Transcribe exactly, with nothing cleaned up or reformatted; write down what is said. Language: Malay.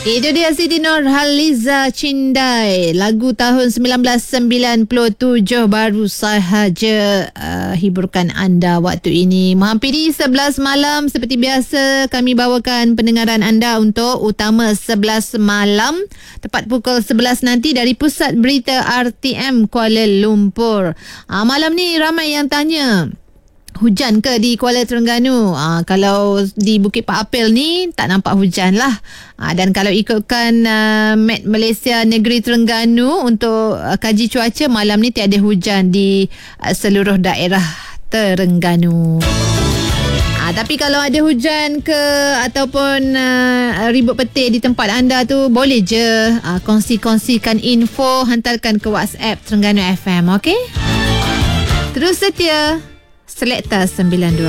Itu dia Siti Nurhaliza Cindai. Lagu tahun sembilan belas sembilan puluh tujuh baru sahaja uh, hiburkan anda waktu ini. Menghampiri sebelas malam, seperti biasa kami bawakan pendengaran anda untuk Utama sebelas malam tepat pukul sebelas nanti dari Pusat Berita R T M Kuala Lumpur. Uh, malam ni ramai yang tanya, hujan ke di Kuala Terengganu? Aa, kalau di Bukit Pak Apel ni tak nampak hujan lah. Aa, dan kalau ikutkan uh, Met Malaysia Negeri Terengganu untuk uh, kaji cuaca, malam ni tiada hujan di uh, seluruh daerah Terengganu. Ha, tapi kalau ada hujan ke ataupun uh, ribut petir di tempat anda tu, boleh je uh, kongsi-kongsikan info, hantarkan ke WhatsApp Terengganu F M, okey? Terus setia Selekta sembilan dua.